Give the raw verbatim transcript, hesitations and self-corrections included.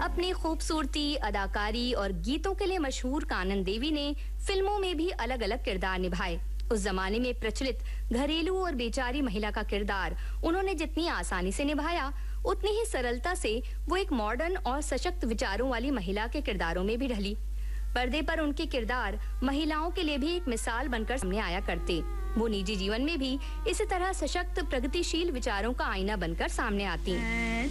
अपनी खूबसूरती, अदाकारी और गीतों के लिए मशहूर कानन देवी ने फिल्मों में भी अलग-अलग किरदार निभाए। उस जमाने में प्रचलित घरेलू और बेचारी महिला का किरदार उन्होंने जितनी आसानी से निभाया, उतनी ही सरलता से वो एक मॉडर्न और सशक्त विचारों वाली महिला के किरदारों में भी ढली। पर्दे पर उनके किरदार महिलाओं के लिए भी एक मिसाल बनकर सामने आया करते। वो निजी जीवन में भी इसी तरह सशक्त, प्रगतिशील विचारों का आईना बनकर सामने आती।